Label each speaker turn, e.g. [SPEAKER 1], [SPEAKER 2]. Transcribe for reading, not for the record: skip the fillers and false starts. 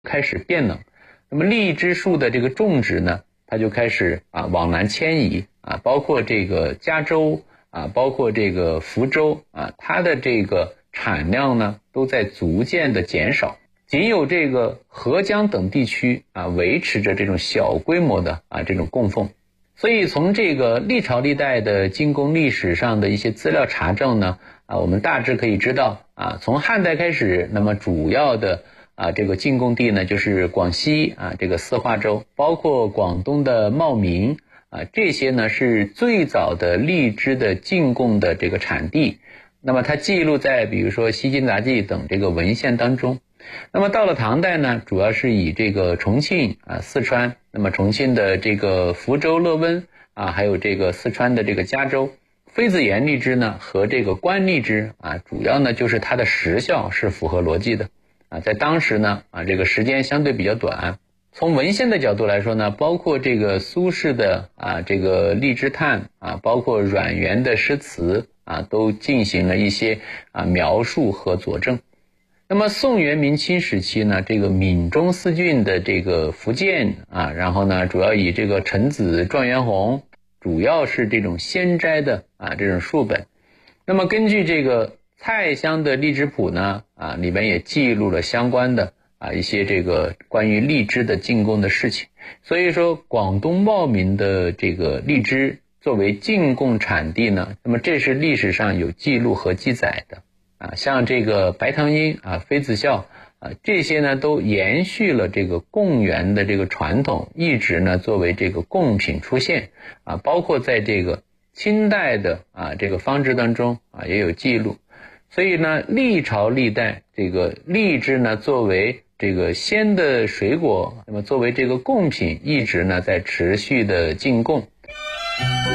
[SPEAKER 1] 开始变冷，那么荔枝树的这个种植呢，它就开始往南迁移包括这个加州包括这个福州它的这个产量呢都在逐渐的减少，仅有这个合江等地区维持着这种小规模的这种供奉。所以从这个历朝历代的进贡历史上的一些资料查证呢我们大致可以知道从汉代开始，那么主要的这个进贡地呢就是广西这个四化州，包括广东的茂名这些呢是最早的荔枝的进贡的这个产地，那么它记录在比如说西京杂记等这个文献当中。那么到了唐代呢，主要是以这个重庆四川，那么重庆的这个福州乐温还有这个四川的这个嘉州妃子岩荔枝呢和这个官荔枝主要呢就是它的时效是符合逻辑的在当时呢这个时间相对比较短。从文献的角度来说呢，包括这个苏轼的这个荔枝叹包括阮元的诗词都进行了一些描述和佐证。那么宋元明清时期呢，这个闽中四郡的这个福建然后呢主要以这个陈子状元红，主要是这种鲜摘的这种树本。那么根据这个蔡襄的荔枝谱呢里面也记录了相关的一些这个关于荔枝的进贡的事情。所以说广东茂名的这个荔枝作为进贡产地呢，那么这是历史上有记录和记载的像这个白糖樱妃子笑这些呢都延续了这个贡园的这个传统，一直呢作为这个贡品出现包括在这个清代的这个方志当中也有记录。所以呢历朝历代这个荔枝呢作为这个鲜的水果，那么作为这个贡品一直呢在持续的进贡。